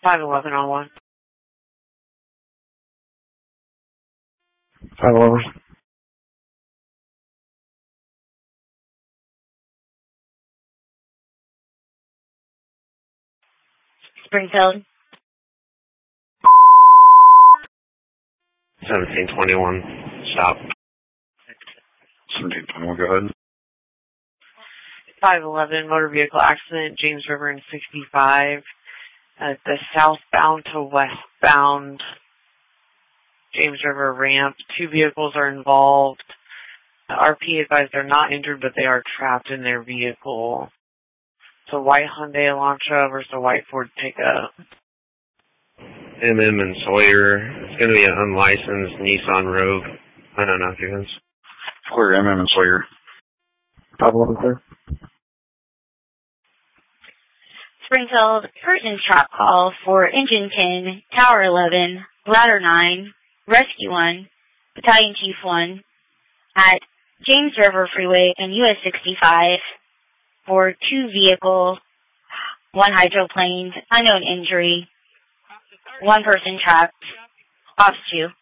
511 on 1. 511. Springfield. 1721. Stop. 1721, go ahead. 511 motor vehicle accident, James River and 65. The southbound to westbound James River ramp. 2 vehicles are involved. RP advised they're not injured, but they are trapped in their vehicle. It's a white Hyundai Elantra versus a white Ford pickup. MM and Sawyer. It's going to be an unlicensed Nissan Rogue. I don't know if you guys. Clear MM and Sawyer. 511, clear. Springfield, person trap call for Engine 10, Tower 11, Ladder 9, Rescue 1, Battalion Chief 1, at James River Freeway and US 65 for 2 vehicles, 1 hydroplane, unknown injury, 1 person trapped, off 2.